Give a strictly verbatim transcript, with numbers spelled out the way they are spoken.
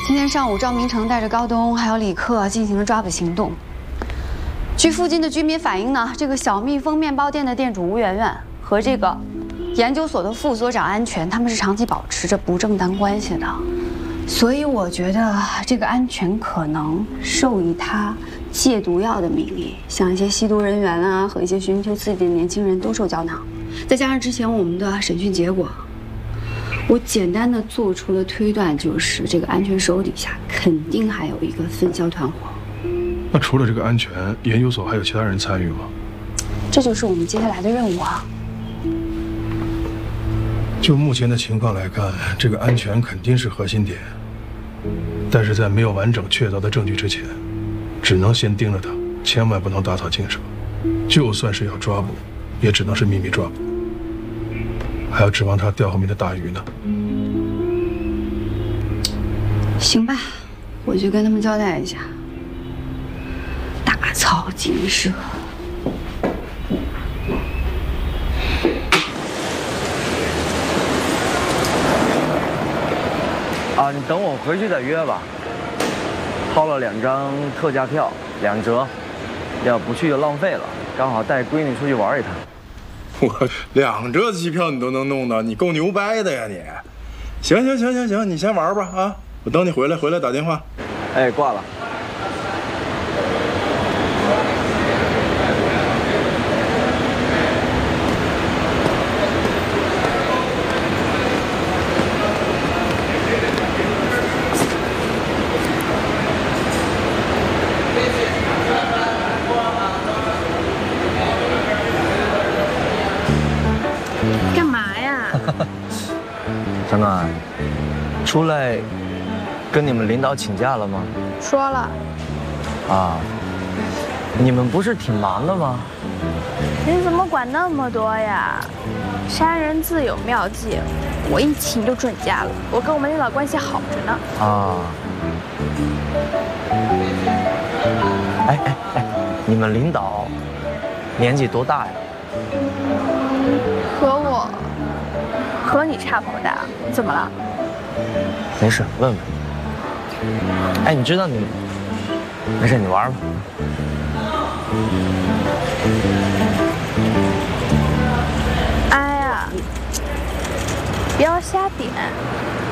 今天上午，赵明诚带着高东还有李克进行了抓捕行动。据附近的居民反映呢，这个小蜜蜂面包店的店主吴媛媛和这个研究所的副所长安全，他们是长期保持着不正当关系的。所以我觉得这个安全可能受以他戒毒药的名义，像一些吸毒人员啊和一些寻求刺激的年轻人都受胶囊。再加上之前我们的审讯结果。 我简单的做出了推断，就是这个安全手底下肯定还有一个分销团伙。 那除了这个安全，研究所还有其他人参与吗？ 这就是我们接下来的任务啊。 就目前的情况来看，这个安全肯定是核心点，但是在没有完整确凿的证据之前，只能先盯着他，千万不能打草惊蛇。就算是要抓捕，也只能是秘密抓捕。 还要指望他钓后面的大鱼呢。 行吧，我去跟他们交代一下。打草惊蛇。 啊，你等我回去再约吧。掏了两张特价票，两折，要不去就浪费了。刚好带闺女出去玩一趟。 我两折机票你都能弄到，你够牛掰的呀你！行行行行行，你先玩吧啊！我等你回来，回来打电话。 哎，挂了。张暖，出来跟你们领导请假了吗？ 说了。 啊，你们不是挺忙的吗？ 你怎么管那么多呀？杀人自有妙计，我一请就准假了。我跟我们领导关系好着呢。 啊。哎哎哎，你们领导年纪多大呀？ 和我。 和你差不多大，怎么了？ 没事，问问。哎，你知道你……没事，你玩吧。 哎呀，不要瞎点。